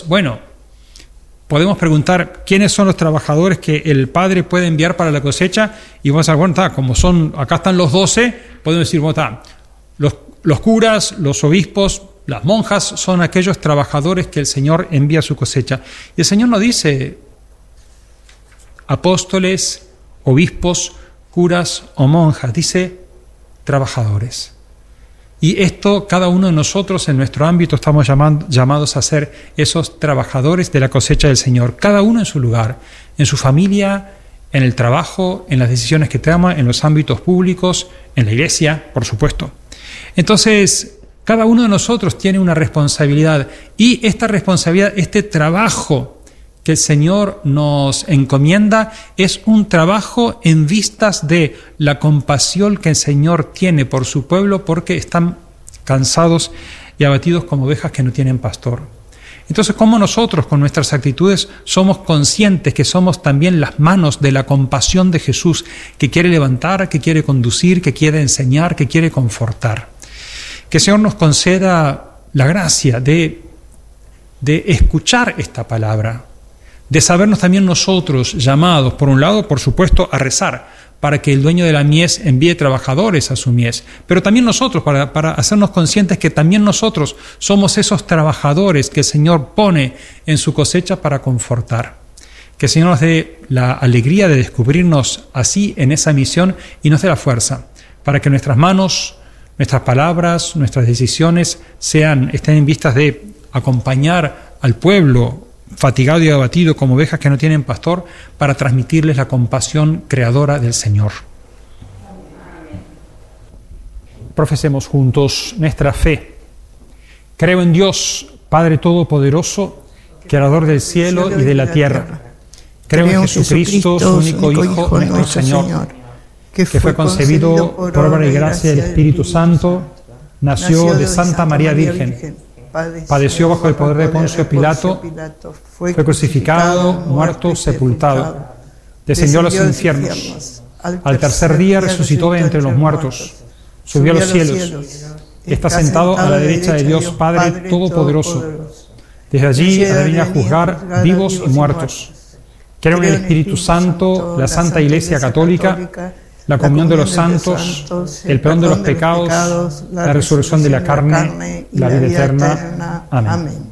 bueno, podemos preguntar quiénes son los trabajadores que el Padre puede enviar para la cosecha, y vamos a ver, bueno, como son, acá están los 12, podemos decir, bueno, los curas, los obispos, las monjas son aquellos trabajadores que el Señor envía a su cosecha. Y el Señor no dice apóstoles, obispos, curas o monjas, dice trabajadores. Y esto, cada uno de nosotros en nuestro ámbito estamos llamados a ser esos trabajadores de la cosecha del Señor, cada uno en su lugar, en su familia, en el trabajo, en las decisiones que toma, en los ámbitos públicos, en la iglesia, por supuesto. Entonces, cada uno de nosotros tiene una responsabilidad, y esta responsabilidad, este trabajo que el Señor nos encomienda, es un trabajo en vistas de la compasión que el Señor tiene por su pueblo, porque están cansados y abatidos como ovejas que no tienen pastor. Entonces, ¿cómo nosotros con nuestras actitudes somos conscientes que somos también las manos de la compasión de Jesús, que quiere levantar, que quiere conducir, que quiere enseñar, que quiere confortar? Que el Señor nos conceda la gracia de escuchar esta palabra, de sabernos también nosotros llamados, por un lado, por supuesto, a rezar, para que el dueño de la mies envíe trabajadores a su mies, pero también nosotros, para hacernos conscientes que también nosotros somos esos trabajadores que el Señor pone en su cosecha para confortar. Que el Señor nos dé la alegría de descubrirnos así en esa misión, y nos dé la fuerza para que nuestras manos, nuestras palabras, nuestras decisiones estén en vistas de acompañar al pueblo fatigado y abatido como ovejas que no tienen pastor, para transmitirles la compasión creadora del Señor. Profesemos juntos nuestra fe. Creo en Dios, Padre Todopoderoso, Creador del cielo y de la tierra. Creo en Jesucristo, su único Hijo, nuestro Señor, que fue concebido por obra y gracia del Espíritu Santo, nació de Santa María Virgen, padeció bajo el poder de Poncio Pilato, fue crucificado, muerto, sepultado, descendió a los infiernos, al tercer día resucitó de entre los muertos, subió a los cielos, está sentado a la derecha de Dios Padre Todopoderoso. Desde allí ha de venir a juzgar vivos y muertos. Creo en el Espíritu Santo, la Santa Iglesia Católica, la comunión de los santos, el perdón de los pecados, la resurrección de la carne, la vida eterna. Amén.